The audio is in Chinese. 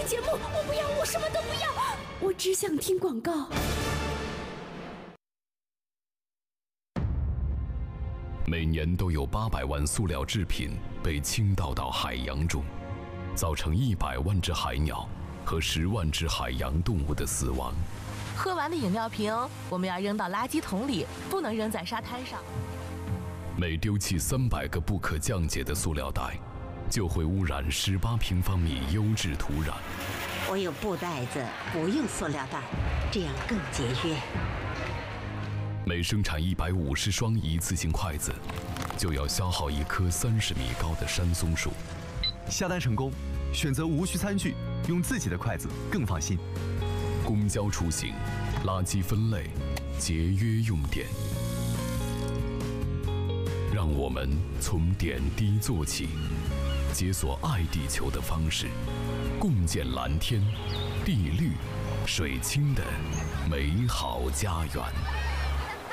听节目，我不要，我什么都不要，我只想听广告。 每年都有800万塑料制品被倾倒到海洋中，造成100万只海鸟和10万只海洋动物的死亡。 喝完的饮料瓶，我们要扔到垃圾桶里，不能扔在沙滩上。 每丢弃300个不可降解的塑料袋，就会污染18平方米优质土壤。 我有布袋子，不用塑料袋，这样更节约。 每生产150双一次性筷子，就要消耗1棵30米高的山松树。 下单成功，选择无需餐具，用自己的筷子更放心。 公交出行，垃圾分类，节约用电。让我们从点滴做起，解锁爱地球的方式，共建蓝天、地绿、水清的美好家园。